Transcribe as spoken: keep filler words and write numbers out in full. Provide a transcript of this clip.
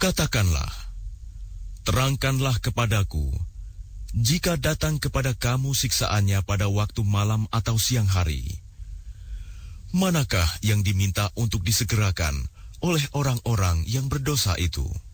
Katakanlah, terangkanlah kepadaku, jika datang kepada kamu siksaannya pada waktu malam atau siang hari, manakah yang diminta untuk disegerakan oleh orang-orang yang berdosa itu?